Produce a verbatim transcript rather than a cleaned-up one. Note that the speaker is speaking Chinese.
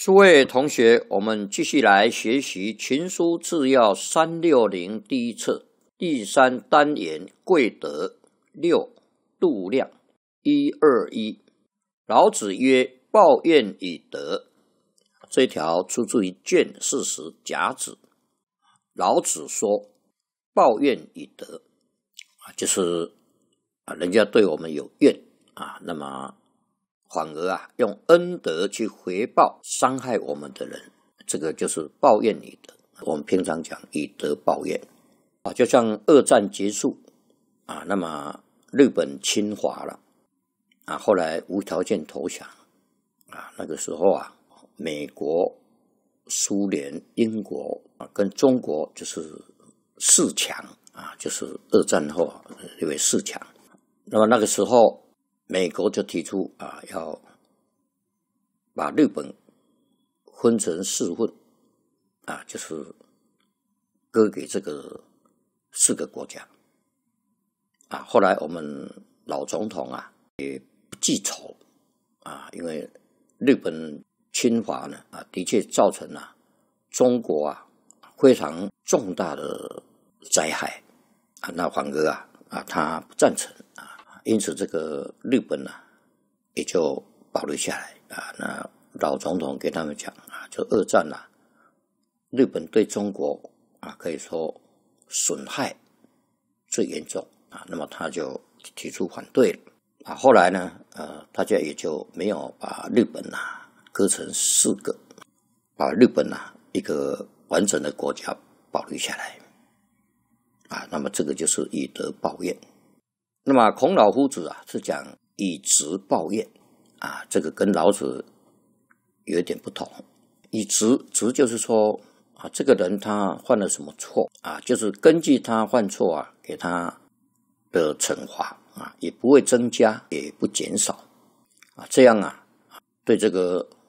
诸位同学，我们继续来学习《群书治要》三六零第一册第三单元贵德六度量一二一。老子曰：抱怨以德。这条出自于卷四十甲子。老子说抱怨以德，就是人家对我们有怨啊，那么反而啊，用恩德去回报伤害我们的人，这个就是抱怨以德。我们平常讲以德报怨啊，就像二战结束啊，那么日本侵华了啊，后来无条件投降啊，那个时候啊，美国、苏联、英国啊，跟中国就是四强啊，就是二战后啊，因为四强。那么那个时候，美国就提出啊，要把日本分成四份啊，就是割给这个四个国家啊。后来我们老总统啊也不记仇啊，因为日本侵华呢啊，的确造成了中国啊非常重大的灾害啊，那反而啊啊他不赞成啊。因此，这个日本啊，也就保留下来啊。那老总统给他们讲啊，就二战啊，日本对中国啊，可以说损害最严重啊。那么他就提出反对了啊。后来呢，呃，大家也就没有把日本啊割成四个，把日本啊一个完整的国家保留下来啊。那么这个就是以德报怨。那么孔老夫子啊是讲以直报怨啊，这个跟老子有一点不同。以直直就是说啊，这个人他犯了什么错啊，就是根据他犯错啊，给他的惩罚啊，也不会增加，也不减少啊，这样啊，对这个